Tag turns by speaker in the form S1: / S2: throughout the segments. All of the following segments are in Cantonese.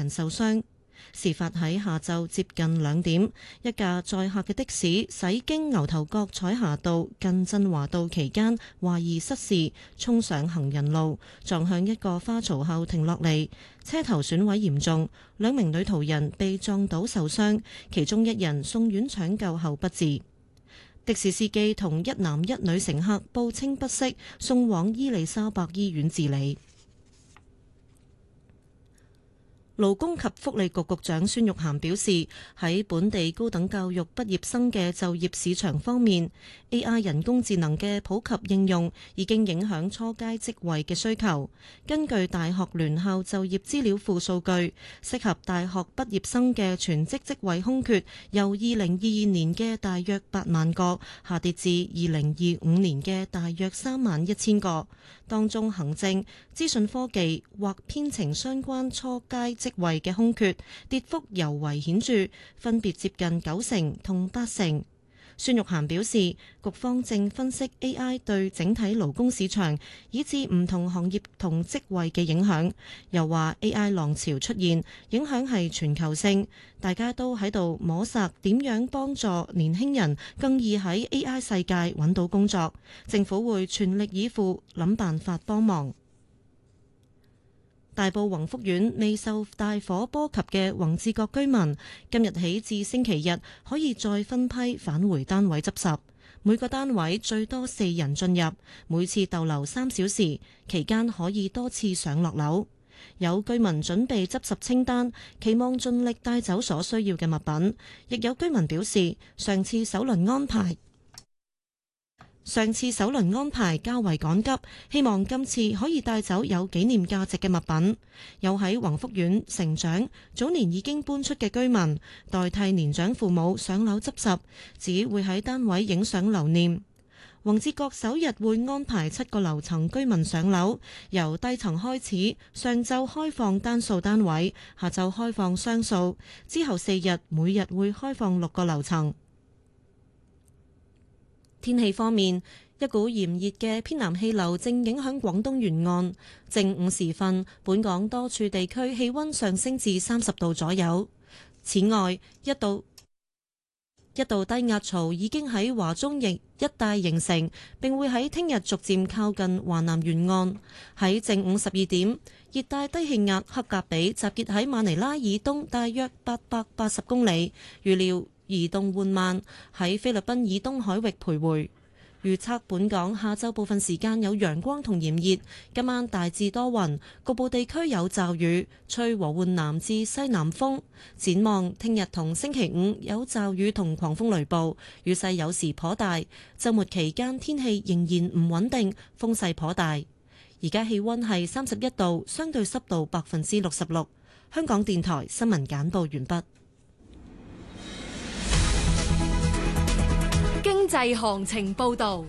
S1: 人受傷。事發喺下晝接近2點，一架載客嘅的士駛經牛頭角彩霞道近振華道期間，懷疑失事，衝上行人路，撞向一個花槽後停落嚟，車頭損毀嚴重，2名女途人被撞倒受傷，其中1人送院搶救後不治。的士司機同1男1女乘客報稱不適，送往伊利沙伯醫院治理。勞工及福利局局長孫玉菡表示，喺本地高等教育畢業生嘅就業市場方面， AI 人工智能嘅普及應用已經影響初階職位嘅需求。根據大學聯校就業資料庫數據，適合大學畢業生嘅全職職位空缺由2022年嘅大約8萬個下跌至2025年嘅大約31000個。當中行政、資訊科技或編程相關初階職位嘅空缺跌幅尤為顯著，分別接近90%同80%。孫玉菡表示，局方正分析 AI 對整體勞工市場以至唔同行業同職位嘅影響。又話 AI 浪潮出現，影響係全球性，大家都喺度摸索點樣幫助年輕人更易喺 AI 世界揾到工作。政府會全力以赴諗辦法幫忙。大埔宏福苑未受大火波及嘅宏志閣居民，今日起至星期日可以再分批返回單位執拾。每個單位最多4人進入，每次逗留3小時，期間可以多次上落樓。有居民準備執拾清單，期望盡力帶走所需要嘅物品。亦有居民表示，上次首輪安排較為趕急，希望今次可以帶走有紀念價值嘅物品。有喺宏福苑成長、早年已經搬出嘅居民，代替年長父母上樓執拾，只會喺單位影相留念。宏志閣首日會安排7個樓層居民上樓，由低層開始，上晝開放單數單位，下晝開放雙數，之後4日每日會開放6個樓層。天氣方面，一股炎熱嘅偏南氣流正影響廣東沿岸。正午時分，本港多處地區氣溫上升至30度左右。此外，一道低壓槽已經喺華中翼一帶形成，並會喺聽日逐漸靠近華南沿岸。喺正午12點，熱帶低氣壓克格比集結喺馬尼拉以東大約880公里，預料移動緩慢，喺菲律賓以東海域徘徊。預測本港下晝部分時間有陽光同炎熱，今晚大致多雲，局部地區有驟雨，吹和緩南至西南風。展望聽日同星期5有驟雨同狂風雷暴，雨勢有時頗大。週末期間天氣仍然唔穩定，風勢頗大。而家氣溫係31度，相對濕度66%。香港電台新聞簡報完畢。
S2: 經濟行情報道，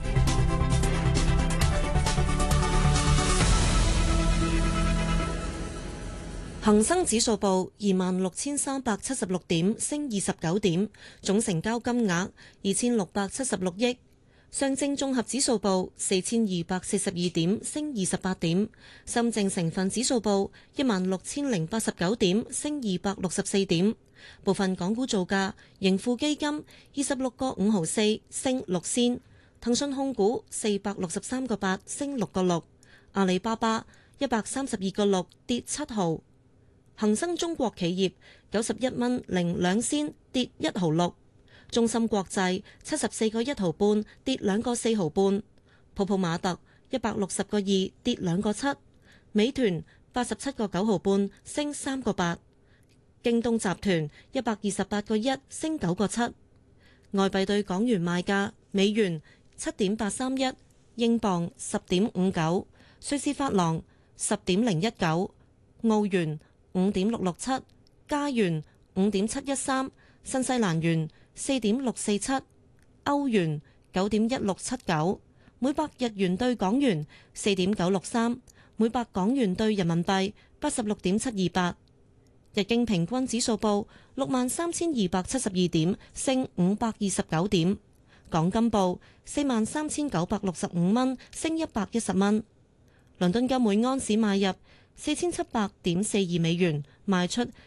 S1: 恒生指數報26,376點，升29點，總成交金額2676億。上證綜合指數報4242點，升28點。深證成分指數報16,089點，升264點。部分港股造價：盈富基金26個5毫4，升6仙；騰訊控股463個8，升6個6；阿里巴巴132個6，跌7毫；恒生中國企業91蚊零2仙，跌1毫6；中芯國際74個1毫半，跌2個4毫半；泡泡瑪特160個2，跌2個7；美團87個9毫半，升3個8。京東集團128個1，升9個7。外幣對港元賣價：美元7.831，英鎊10.59，瑞士法郎10.019，澳元5.667，加元5.713，新西蘭元4.647，歐元9.1679，每百日元對港元4.963，每百港元對人民幣86.728。日經平均指數報63,272點，升529點。港金報43,965蚊，升110蚊。倫敦金每安士買入4700.42美元，賣出